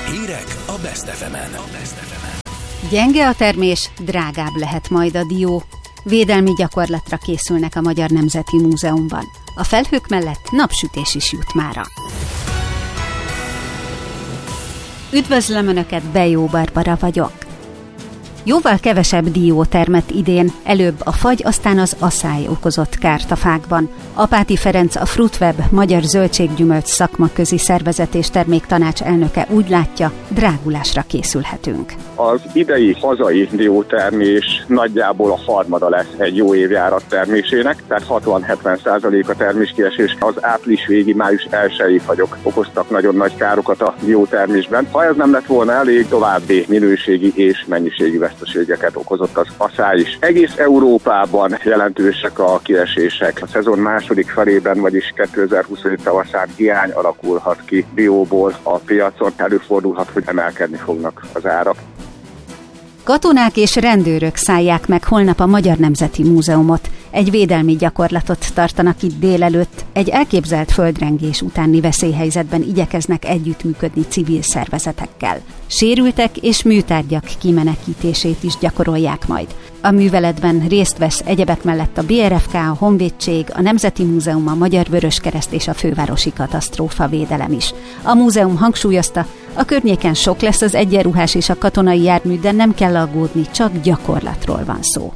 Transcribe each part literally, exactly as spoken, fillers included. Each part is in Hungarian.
Hírek a Best ef emen. Gyenge a termés, drágább lehet majd a dió. Védelmi gyakorlatra készülnek a Magyar Nemzeti Múzeumban. A felhők mellett napsütés is jut mára. Üdvözlöm Önöket, Bejó Barbara vagyok. Jóval kevesebb dió termett idén, előbb a fagy, aztán az aszály okozott kárt a fákban. Apáti Ferenc, a Fruitweb Magyar Zöldséggyümölcs Szakmaközi Szervezet és Terméktanács elnöke úgy látja, drágulásra készülhetünk. Az idei hazai diótermés nagyjából a harmada lesz egy jó évjárat termésének, tehát hatvan-hetven százalék a terméskiesés. Az április végi, május elsői fagyok okoztak nagyon nagy károkat a diótermésben. Ha ez nem lett volna elég, további minőségi és mennyiségi veszteségeket okozott az aszály is. Egész Európában jelentősek a kiesések. A szezon második felében, vagyis kétezer-huszonöt tavaszán hiány alakulhat ki dióból a piacon. Előfordulhat, hogy emelkedni fognak az árak. Katonák és rendőrök szállják meg holnap a Magyar Nemzeti Múzeumot. Egy védelmi gyakorlatot tartanak itt délelőtt. Egy elképzelt földrengés utáni veszélyhelyzetben igyekeznek együttműködni civil szervezetekkel. Sérültek és műtárgyak kimenekítését is gyakorolják majd. A műveletben részt vesz egyebek mellett a bé er ef ká, a Honvédség, a Nemzeti Múzeum, a Magyar Vöröskereszt és a Fővárosi Katasztrófavédelem is. A múzeum hangsúlyozta, a környéken sok lesz az egyenruhás és a katonai jármű, de nem kell aggódni, csak gyakorlatról van szó.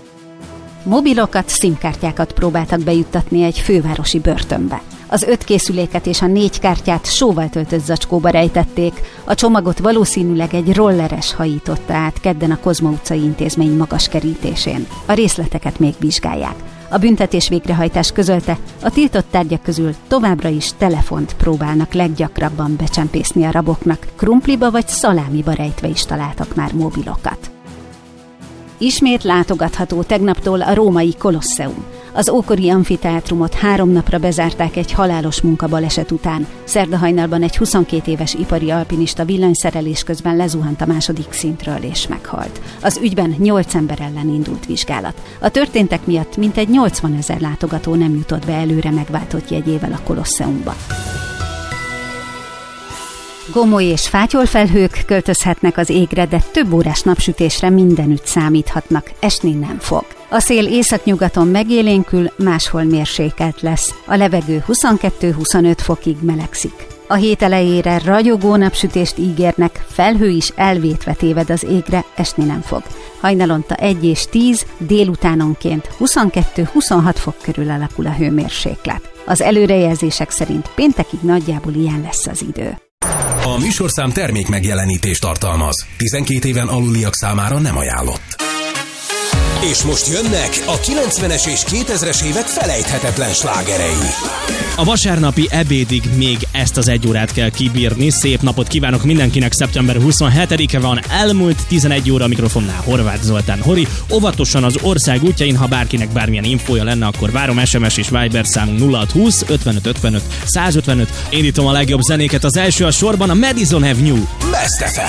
Mobilokat, szimkártyákat próbáltak bejuttatni egy fővárosi börtönbe. Az öt készüléket és a négy kártyát sóval töltött zacskóba rejtették. A csomagot valószínűleg egy rolleres hajította át kedden a Kozma utcai intézmény magas kerítésén. A részleteket még vizsgálják. A büntetés végrehajtás közölte, a tiltott tárgyak közül továbbra is telefont próbálnak leggyakrabban becsempészni a raboknak, krumpliba vagy szalámiba rejtve is találtak már mobilokat. Ismét látogatható tegnaptól a római Kolosseum. Az ókori amfiteátrumot három napra bezárták egy halálos munkabaleset után. Szerdahajnalban egy huszonkét éves ipari alpinista villanyszerelés közben lezuhant a második szintről és meghalt. Az ügyben nyolc ember ellen indult vizsgálat. A történtek miatt mintegy nyolcvanezer látogató nem jutott be előre megváltott jegyével a Kolosseumba. Gomoly és fátyolfelhők költözhetnek az égre, de több órás napsütésre mindenütt számíthatnak, esni nem fog. A szél északnyugaton megélénkül, máshol mérsékelt lesz. A levegő huszonkettő-huszonöt fokig melegszik. A hét elejére ragyogó napsütést ígérnek, felhő is elvétve téved az égre, esni nem fog. Hajnalonta egy és tíz, délutánonként huszonkettő-huszonhat fok körül alakul a hőmérséklet. Az előrejelzések szerint péntekig nagyjából ilyen lesz az idő. A műsorszám termék megjelenítést tartalmaz. tizenkét éven aluliak számára nem ajánlott. És most jönnek a kilencvenes és kétezres évek felejthetetlen slágerei. A vasárnapi ebédig még ezt az egy órát kell kibírni. Szép napot kívánok mindenkinek, szeptember huszonhetedike van, elmúlt tizenegy óra, a mikrofonnál Horváth Zoltán Hori. Óvatosan az ország útjain, ha bárkinek bármilyen infója lenne, akkor várom. es em es és Viber számunk nulla hatszázhúsz ötvenöt ötvenöt százötvenöt. Indítom a legjobb zenéket, az első a sorban a Madison Avenue. Best ef em.